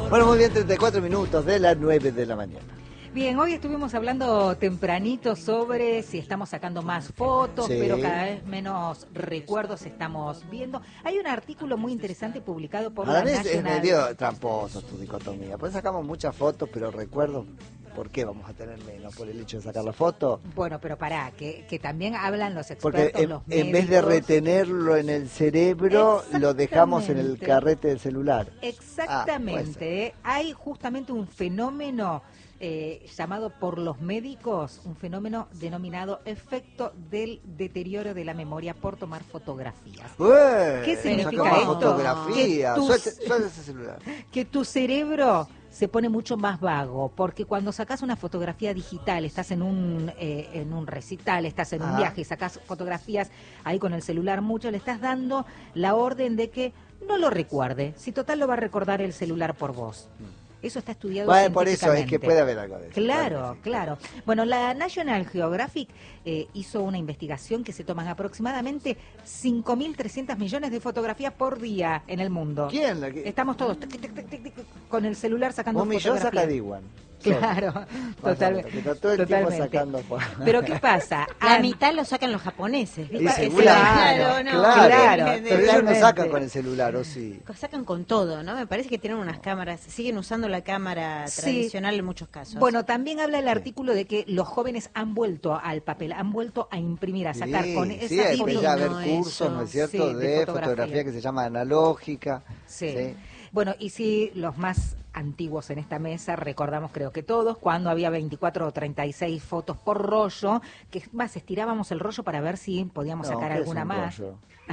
Bueno, muy bien, 34 minutos de las 9 de la mañana. Bien, hoy estuvimos hablando tempranito sobre si estamos sacando más fotos, Sí. pero cada vez menos recuerdos estamos viendo. Hay un artículo muy interesante publicado por A la la vez es National... medio tramposo tu dicotomía. Pues sacamos muchas fotos, pero recuerdos, ¿por qué vamos a tener menos? ¿Por el hecho de sacar la foto? Bueno, pero pará, que también hablan los Porque expertos, los médicos. en vez de retenerlo en el cerebro, lo dejamos en el Exactamente. carrete del celular. Exactamente. Hay justamente un fenómeno llamado por los médicos, un fenómeno denominado efecto del deterioro de la memoria por tomar fotografías. ¿Qué significa Sacamos esto? fotografía. Que Suelta ese celular. Que tu cerebro se pone mucho más vago, porque cuando sacas una fotografía digital, estás en un recital, estás en un viaje y sacas fotografías ahí con el celular mucho, le estás dando la orden de que no lo recuerde, si total lo va a recordar el celular por vos. Eso está estudiado Bueno, por eso es científicamente. que puede haber algo de eso. Claro, sí. claro. Bueno, la National Geographic hizo una investigación que se toman aproximadamente 5.300 millones de fotografías por día en el mundo. ¿Quién? Estamos todos tic, tic, tic, tic, tic, con el celular sacando Un millón fotografías. saca Diwan. Claro, totalmente. Que está todo el tiempo sacando fotos. Pero ¿qué pasa? La mitad lo sacan los japoneses, ¿viste? Y seguramente. Claro, Pero ellos no totalmente. sacan con el celular, ¿o sí? Sacan con todo, ¿no? Me parece que tienen unas cámaras, siguen usando la cámara Sí. tradicional en muchos casos. Bueno, también habla el artículo de que los jóvenes han vuelto al papel, han vuelto a imprimir, a sacar con esa sí, empecé a haber divino cursos, eso. ¿no es cierto?, Sí, de de fotografía. fotografía que se llama analógica. Sí. Bueno, y si los más antiguos en esta mesa, recordamos creo que todos, cuando había 24 o 36 fotos por rollo, que más estirábamos el rollo para ver si podíamos No, sacar ¿qué es alguna un más. rollo?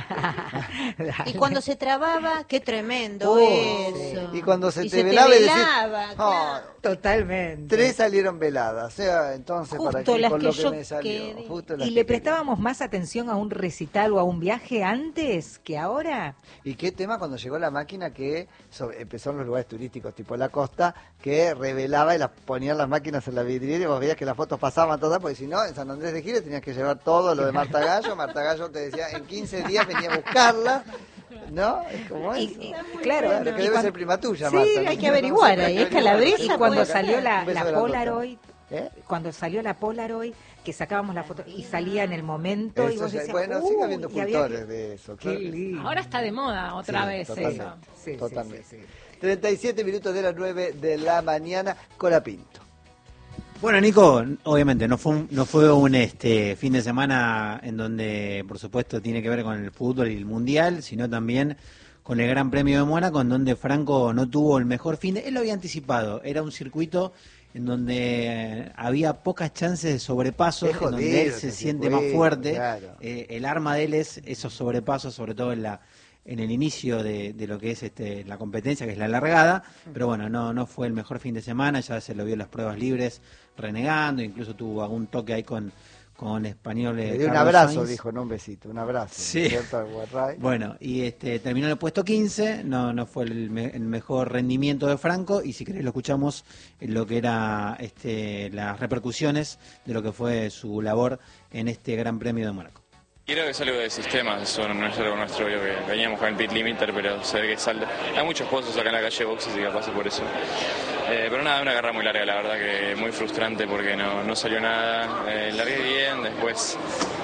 Y cuando se trababa, qué tremendo Oh, eso. sí. Y cuando se Y te velaba y decís, velaba, "Oh, claro. Totalmente. 3 salieron veladas, o sea, entonces Justo para qué las con que lo que yo me salió. quería. Justo las ¿Y que le quería. prestábamos más atención a un recital o a un viaje antes que ahora? ¿Y qué tema cuando llegó la máquina que empezó en los lugares turísticos tipo la costa, que revelaba y las ponían las máquinas en la vidriera y vos veías que las fotos pasaban todas, porque si no, en San Andrés de Giles tenías que llevar todo lo de Marta Gallo. Marta Gallo te decía, en 15 días venía a buscarla, ¿no? Es como eso. Claro, Claro, que y debe cuando- ser prima tuya, Sí, Marta. hay que averiguar ahí, es Calabresa. Y Esa cuando puede salió ser. la Un beso de Polaroid, ¿Eh? cuando salió la Polaroid, que sacábamos la foto y salía en el momento y Eso vos ya- decías, bueno, sigue habiendo y había cultores que- de eso. Qué claro. lindo. Ahora está de moda otra Sí, vez totalmente. eso. Sí, Totalmente. sí, sí, sí. 37 minutos de las 9 de la mañana, Colapinto. Bueno, Nico, obviamente no fue un fin de semana en donde, por supuesto, tiene que ver con el fútbol y el mundial, sino también con el Gran Premio de Mónaco, en donde Franco no tuvo el mejor fin de... Él lo había anticipado, era un circuito en donde había pocas chances de sobrepaso, Es en jodido donde él se ese siente circuito, más fuerte. claro. El arma de él es esos sobrepasos, sobre todo en el inicio de lo que es la competencia, que es la largada, pero bueno, no fue el mejor fin de semana, ya se lo vio en las pruebas libres renegando, incluso tuvo algún toque ahí con Español. Le dio un Carlos abrazo, Sainz. dijo, no un besito, un abrazo. Sí. ¿Cierto? Al Guarray. Bueno, y terminó en el puesto 15, no fue el mejor rendimiento de Franco, y si querés lo escuchamos en lo que era las repercusiones de lo que fue su labor en este Gran Premio de Mónaco. Creo que es algo de sistema, eso no es algo nuestro, obvio, que veníamos con el pit limiter, pero se ve que salta. Hay muchos pozos acá en la calle de boxes y capaz es por eso. Pero nada, una carrera muy larga, la verdad que muy frustrante porque no salió nada. Largué bien, después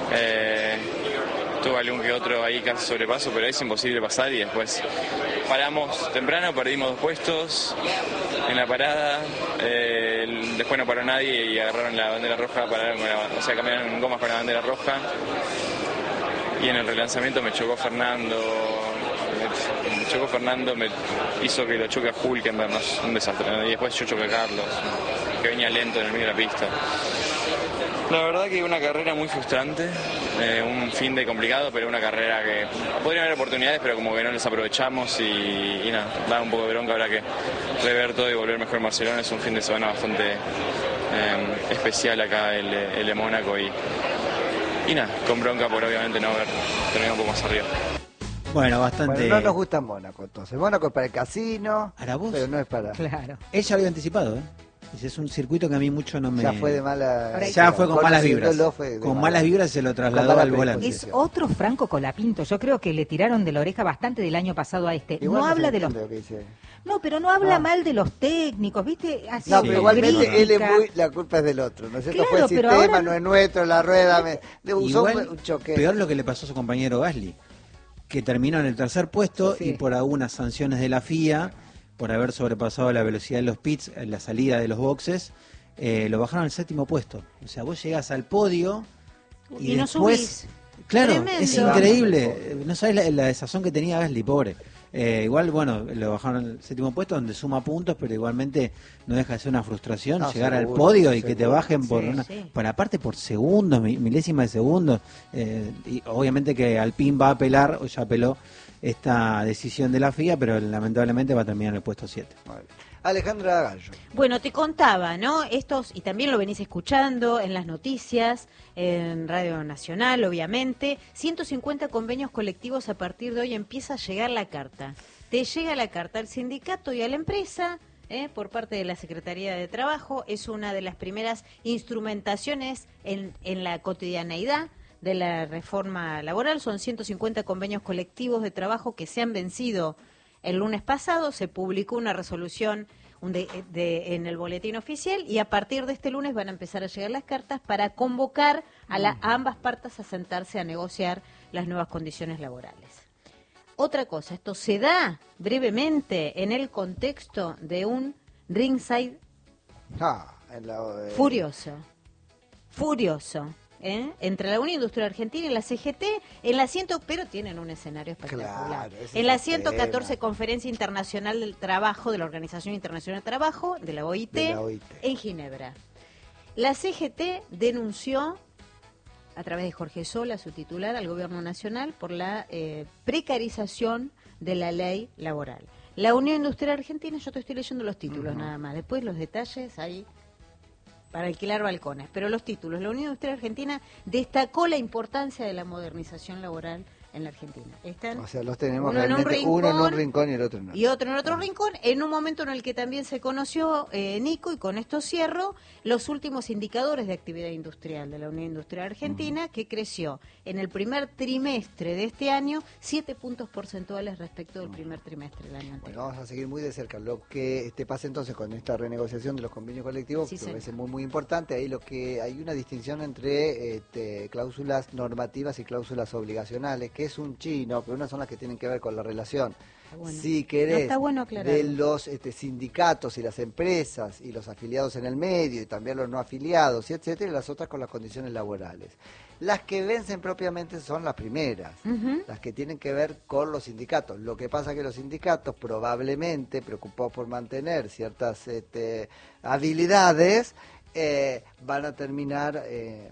tuve algún que otro ahí casi sobrepaso, pero es imposible pasar y después paramos temprano, perdimos 2 puestos en la parada, después no paró nadie y agarraron la bandera roja, cambiaron gomas con la bandera roja. Y en el relanzamiento me chocó Fernando, me hizo que lo choque a Hulkenberg, no, un desastre, ¿no? Y después yo choqué a Carlos, que venía lento en el medio de la pista. La verdad que una carrera muy frustrante, un fin de complicado, pero una carrera que podría haber oportunidades, pero como que no les aprovechamos y nada, da un poco de bronca, habrá que rever todo y volver mejor en Barcelona. Es un fin de semana bastante especial acá el de Mónaco y nada, con bronca por obviamente no haber terminado un poco más arriba. Bueno, bastante... Bueno, no nos gusta Mónaco, entonces. Mónaco es para el casino, ¿Para vos? pero no es para... Claro. Ella había anticipado, ¿eh? Es un circuito que a mí mucho no me... Ya fue de mala... Ya fue con malas vibras. Conociéndolo Con malas vibras se lo trasladó mala al volante. Es otro Franco Colapinto. Yo creo que le tiraron de la oreja bastante del año pasado a este. Igual no habla de los... entiende lo que dice. No, pero no habla mal de los técnicos, ¿viste? Así No, Sí. pero igualmente crítica. él es muy... La culpa es del otro, ¿no es cierto? Claro, fue el pero sistema, ahora- no es nuestro, la rueda... Usó Igual, un choque. peor lo que le pasó a su compañero Gasly, que terminó en el tercer puesto Sí. y por algunas sanciones de la FIA, por haber sobrepasado la velocidad de los pits en la salida de los boxes, lo bajaron al séptimo puesto. O sea, vos llegás al podio y no después... subís. Claro, Tremendo. es increíble. No sabes la desazón que tenía Gasly, pobre. Igual, bueno, lo bajaron al séptimo puesto donde suma puntos, pero igualmente no deja de ser una frustración No, llegar al seguro, podio y que te seguro. bajen por Sí, una... sí. Para aparte por segundos, milésimas de segundos. Y obviamente que Alpine va a apelar, o ya apeló esta decisión de la FIA, pero lamentablemente va a terminar en el puesto 7. Alejandra Gallo. Bueno, te contaba, ¿no? Y también lo venís escuchando en las noticias, en Radio Nacional, obviamente. 150 convenios colectivos a partir de hoy empieza a llegar la carta. Te llega la carta al sindicato y a la empresa, por parte de la Secretaría de Trabajo. Es una de las primeras instrumentaciones en la cotidianeidad de la reforma laboral. Son 150 convenios colectivos de trabajo que se han vencido. El lunes pasado se publicó una resolución en el boletín oficial y a partir de este lunes van a empezar a llegar las cartas para convocar a ambas partes a sentarse a negociar las nuevas condiciones laborales. Otra cosa, esto se da brevemente en el contexto de un ringside furioso, entre la Unión Industrial Argentina y la CGT, pero tienen un escenario espectacular. Claro, ese En la es el 114 tema. Conferencia Internacional del Trabajo de la Organización Internacional del Trabajo, de la OIT, en Ginebra. La CGT denunció, a través de Jorge Sola, su titular, al Gobierno Nacional por la precarización de la ley laboral. La Unión Industrial Argentina, yo te estoy leyendo los títulos nada más, después los detalles ahí para alquilar balcones, pero los títulos. La Unión Industrial Argentina destacó la importancia de la modernización laboral en la Argentina. Están O sea, los tenemos uno en un realmente uno en un rincón rincón y el otro en otro. y otro en otro rincón, en un momento en el que también se conoció, Nico, y con esto cierro, los últimos indicadores de actividad industrial de la Unión Industrial Argentina, que creció en el primer trimestre de este año 7 puntos porcentuales respecto del primer trimestre del año anterior. Bueno, vamos a seguir muy de cerca. Lo que pasa entonces con esta renegociación de los convenios colectivos, Sí, que me señor. parece muy importante. Ahí hay una distinción entre cláusulas normativas y cláusulas obligacionales, que es un chino, pero unas son las que tienen que ver con la relación. Bueno. Si No, querés, está bueno aclararlo. de los sindicatos y las empresas y los afiliados en el medio y también los no afiliados y etcétera, y las otras con las condiciones laborales. Las que vencen propiamente son las primeras, las que tienen que ver con los sindicatos. Lo que pasa es que los sindicatos probablemente, preocupados por mantener ciertas habilidades, van a terminar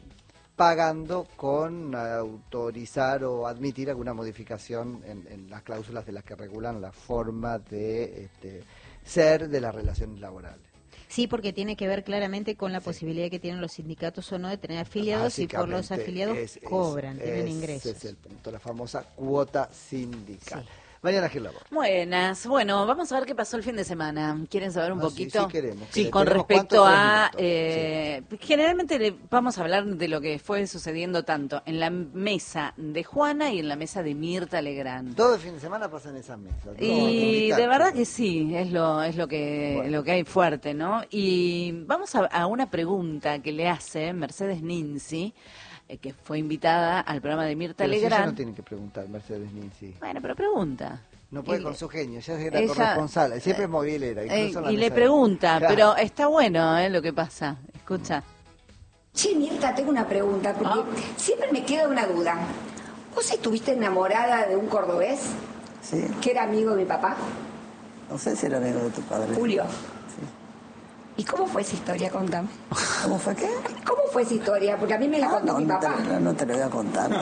pagando con autorizar o admitir alguna modificación en las cláusulas de las que regulan la forma de ser de las relaciones laborales. Sí, porque tiene que ver claramente con la posibilidad que tienen los sindicatos o no de tener afiliados y por los Básicamente afiliados cobran, tienen ese ingresos. es el punto, la famosa cuota sindical. Sí. Mariana Gil Labor. Buenas, bueno, vamos a ver qué pasó el fin de semana. ¿Quieren saber un Ah, sí, poquito? sí queremos. Con ¿Tenemos respecto cuánto? a... 3 generalmente vamos a hablar de lo que fue sucediendo tanto en la mesa de Juana y en la mesa de Mirta Legrand. Todo el fin de semana pasa en esas mesas. ¿no? Y Invitar, de verdad chicos. que sí, es lo que Bueno. lo que hay fuerte, ¿no? Y vamos a una pregunta que le hace Mercedes Ninzi, que fue invitada al programa de Mirta Pero si ella Legrand. no tiene que preguntar, Mercedes Ninzi. Bueno, pero pregunta. No puede Y- con su genio, ella es la ella- corresponsal, siempre es movilera. Incluso en la Y le mesa de- pregunta, Claro. pero está bueno lo que pasa. Escucha. Sí, Mirta, tengo una pregunta, porque siempre me queda una duda. ¿Vos estuviste enamorada de un cordobés Sí, que era amigo de mi papá, no sé si era amigo de tu padre. Julio? Sí. ¿Y cómo fue esa historia? Contame. ¿Cómo fue qué? ¿Cómo fue esa historia? Porque a mí me la contó mi papá. No te lo voy a contar.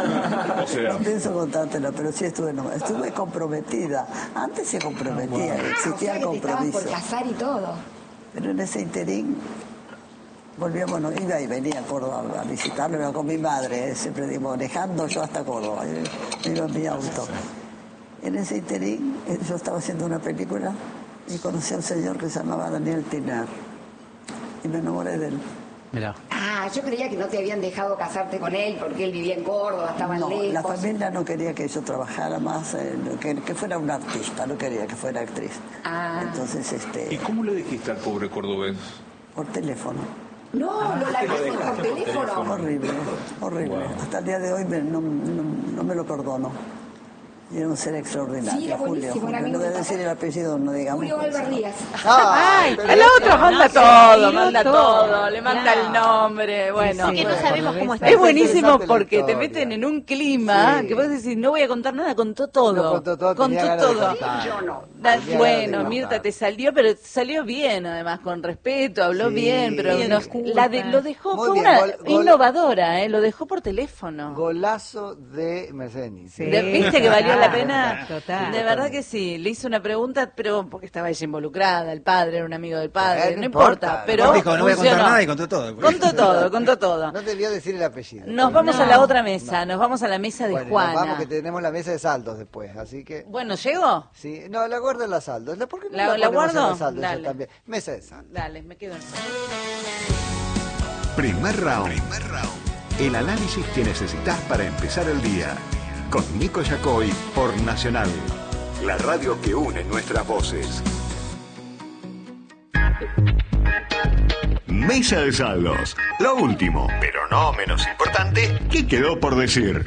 No pienso contártelo, pero sí estuve comprometida. Antes se comprometía, O existía sea el que te estabas compromiso. por casar y todo. Pero en ese interín volvíamos, no, iba y venía a Córdoba a visitarlo, iba con mi madre, siempre digo, manejando yo hasta Córdoba, iba en mi auto. En ese interín yo estaba haciendo una película y conocí a un señor que se llamaba Daniel Tinar. y me enamoré de él. Mirá. Ah, yo creía que no te habían dejado casarte con él porque él vivía en Córdoba, estaban No, lejos. la familia no quería que yo trabajara más, que fuera una artista, no quería que fuera actriz. Ah. Entonces, ¿Y cómo le dijiste al pobre cordobés? por teléfono. No, lo largaste por teléfono. Horrible, horrible. Wow. Hasta el día de hoy no me lo perdono. Y era un ser extraordinario. Sí, era buenísimo, era Julio. amigo No voy a de decir el apellido, no digamos. Julio Álvarez Díaz. Ay, pero a la otra manda no, todo, sí, manda todo. todo, le manda Claro. el nombre, bueno. que no sabemos cómo está. Es buenísimo interesante la porque te historia. meten en un clima Sí. que vos decís, no voy a contar nada, contó todo. No contó todo, tenía ganas de contar. Yo no. Da- Tenía bueno, ganas de Mirta, contar. te salió, pero salió bien, además, con respeto, habló Sí. bien, pero Bien, disculpa. lo dejó, Muy fue bien, una gol- innovadora, lo dejó por teléfono. Golazo de Mercedes Ninzi. Sí. ¿Viste que valió la pena? Total. De verdad que sí, le hice una pregunta, pero porque estaba ella involucrada, el padre era un amigo del padre, No no importa. importa, pero Dijo, no voy a contar funcionó. nada y contó todo. Contó todo, contó todo. No debió decir el apellido. Nos vamos a la otra mesa, nos vamos a la mesa de Bueno, Juana. nos vamos que tenemos la mesa de saldos después, así que... Bueno, ¿llegó? Sí, no, la guardo en los saldos. ¿Por qué no ¿La ponemos guardo? en los saldos esa Dale. también? Mesa de saldos. Dale, me quedo en Primer round. El análisis que necesitas para empezar el día. Con Nico Yacoy por Nacional. La radio que une nuestras voces. Mesa de saldos. Lo último, pero no menos importante, ¿qué quedó por decir?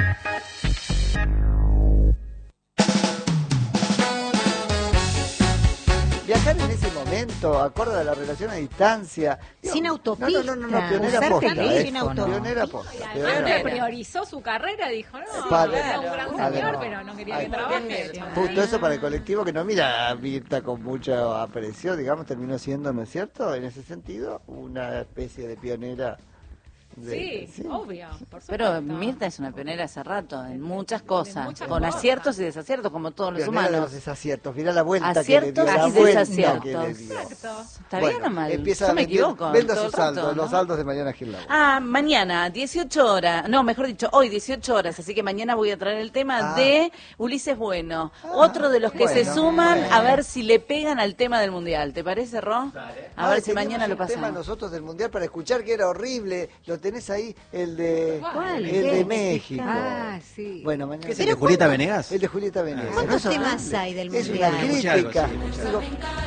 Viajar en ese momento, acorde a la relación a distancia. Sin autopista. No, pionera Usar posta. teléfono. Pionera posta. Además pionera que posta. priorizó su carrera, dijo, no, Padre, era un gran señor, además. pero no quería Ay, que trabaje. Justo eso para el colectivo que no mira a Mirta con mucha aprecio, digamos, terminó siendo, ¿no es cierto? En ese sentido, una especie de pionera. Sí, obvio, por supuesto. Pero Mirta es una pionera hace rato, en muchas cosas, muchas con cosas. aciertos y desaciertos, como todos los Pionera de humanos. los desaciertos. Mirá la vuelta Aciertos que le dio. y La vuelta desaciertos. que le dio. Exacto. ¿Está bien o mal? Empieza Yo a me vender- equivoco. Venda todo sus el rato, saldos, ¿no? los saldos de Mariana Gil Lago. Ah, mañana, 18 horas, no, mejor dicho, hoy 18 horas, así que mañana voy a traer el tema de Ulises Bueno, otro de los que se bueno, suman bueno. a ver si le pegan al tema del Mundial, ¿te parece, Ro? A ver si tenemos mañana lo un tema pasamos. nosotros del Mundial para escuchar que era horrible. Lo tenés ahí, el de... ¿Cuál? El ¿Qué? de México. Ah, sí. Bueno, mañana. ¿Qué es el de Julieta Venegas? El de Julieta Venegas. ¿Cuántos Es temas horrible. hay del Es una Mundial? Escuché algo, crítica. sí, escuché Digo,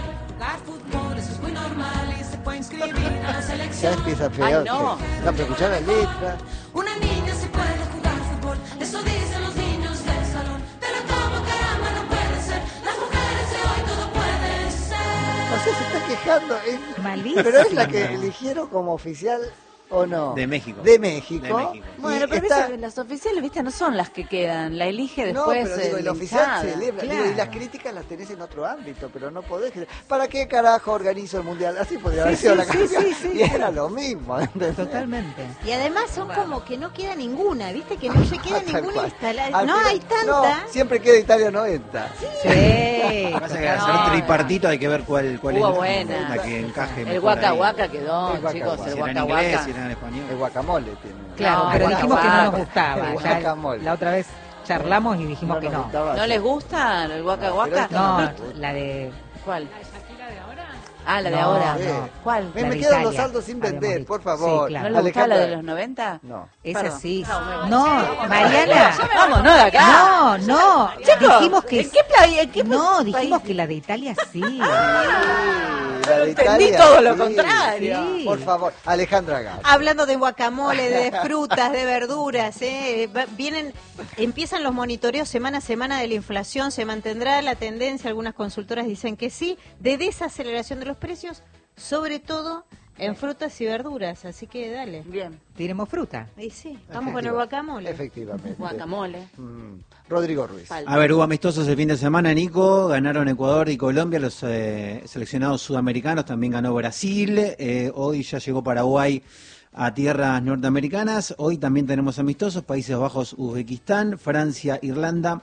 Ya ya empieza feo. Ay, no. No, pero escuchar la letra. Una niña se puede jugar fútbol, eso dicen los niños del salón. Pero como caramba no puede ser, las mujeres de hoy todo puede ser. O sea, se está quejando. Malísimo. Pero es la que eligieron como oficial o no. De México. De México. De México. Y Bueno, pero está- viste, las oficiales, viste, no son las que quedan, la elige No, después. pero digo, el la oficial hinchada. celebra. claro. Digo, y las críticas las tenés en otro ámbito, pero no podés. ¿Para qué carajo organizo el mundial? Así podría haber sido la canción. Y era lo mismo. ¿entendés? Totalmente. Y además son como que no queda ninguna, ¿viste? Que no se queda Tal ninguna cual. instalada. Al No final- hay tanta. No, siempre queda Italia 90. Sí. Pasa que al ser tripartito hay que ver cuál es Hubo la, buena. la que encaje El mejor Waka ahí. Waka quedó, El Waka chicos, Waka. el Si era en Waka inglés, Waka. si era en español. El guacamole tiene. Claro, No, pero el dijimos que no nos guacamole. gustaba. El Ya guacamole. la otra vez charlamos y dijimos que nos no. gustaba ¿No así. les gusta el Waka No, Waka? pero No, la de... ¿Cuál? ¿Shakira de ahora? Ah, la de No, ahora. no. ¿Cuál? Me La de quedan los Italia, saldos sin habíamos vender, dicho. por favor. Sí, claro. ¿No le gustaba la de Alejandra. los 90? No. Esa Perdón. sí. No, No, Mariana. Vamos, no de acá. No, no. Chicos, Dijimos que... ¿en qué playa? ¿En qué No, país? dijimos que la de Italia sí. La de Entendí Italia, todo lo sí. contrario. Sí. Por favor, Alejandra Gall. Hablando de guacamole, de frutas, de verduras, empiezan los monitoreos semana a semana de la inflación, se mantendrá la tendencia, algunas consultoras dicen que sí, de desaceleración de los precios, sobre todo en frutas y verduras, así que dale. Bien. Tiremos fruta. Y sí, vamos con el guacamole. Efectivamente. Guacamole. Rodrigo Ruiz. A ver, hubo amistosos el fin de semana, Nico. Ganaron Ecuador y Colombia, los seleccionados sudamericanos. También ganó Brasil. Hoy ya llegó Paraguay a tierras norteamericanas. Hoy también tenemos amistosos, Países Bajos, Uzbekistán, Francia, Irlanda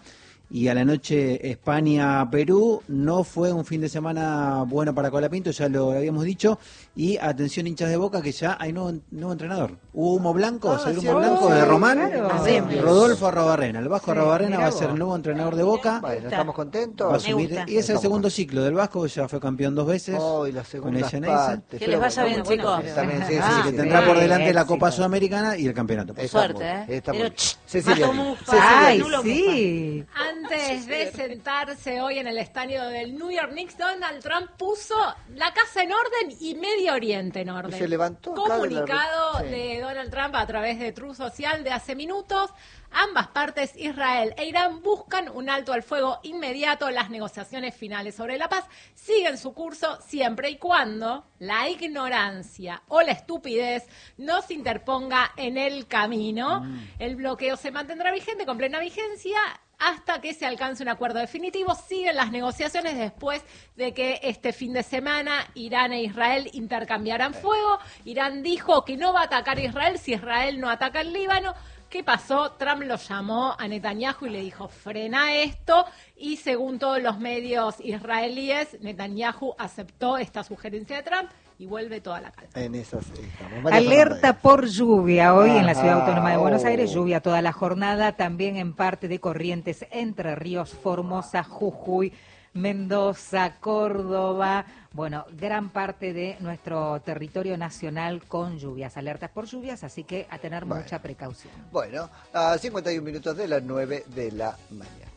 Y a la noche España-Perú. No fue un fin de semana bueno para Colapinto, ya lo habíamos dicho. Y atención, hinchas de Boca, que ya hay nuevo entrenador. Hubo humo blanco, salió humo blanco de Román. Claro. Rodolfo Arrobarrena. El Vasco Arrobarrena va a ser el nuevo entrenador de Boca. Bueno, estamos contentos. Va a asumir, y es el segundo ciclo del Vasco, ya fue campeón 2 veces. Y la con segunda el Geneise. Que les vaya bien, chicos. Así que tendrá por delante la Copa Sudamericana y el campeonato. Suerte, Pero, Cecilia. Ay, sí. Antes de sentarse hoy en el estadio del New York Knicks, Donald Trump puso la casa en orden y Medio Oriente en orden. Se levantó acá Comunicado de la- de Donald Trump a través de Truth Social de hace minutos. Ambas partes, Israel e Irán, buscan un alto al fuego inmediato. Las negociaciones finales sobre la paz siguen su curso siempre y cuando la ignorancia o la estupidez no se interponga en el camino. El bloqueo se mantendrá vigente, con plena vigencia, hasta que se alcance un acuerdo definitivo. Siguen las negociaciones después de que este fin de semana Irán e Israel intercambiaran fuego. Irán dijo que no va a atacar a Israel si Israel no ataca el Líbano. ¿Qué pasó? Trump lo llamó a Netanyahu y le dijo, frena esto, y según todos los medios israelíes, Netanyahu aceptó esta sugerencia de Trump y vuelve toda la calma. En esas estamos. María Alerta Fernanda. por lluvia hoy en la Ajá, Ciudad Autónoma de Buenos Aires, oh. lluvia toda la jornada, también en parte de Corrientes, Entre Ríos, Formosa, Jujuy, Mendoza, Córdoba, bueno, gran parte de nuestro territorio nacional con lluvias, alertas por lluvias, así que a tener mucha precaución. Bueno, a 51 minutos de las 9 de la mañana.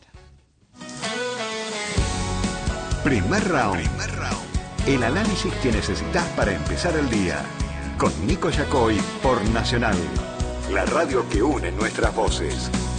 Primer round. El análisis que necesitas para empezar el día. Con Nico Yacoy por Nacional. La radio que une nuestras voces.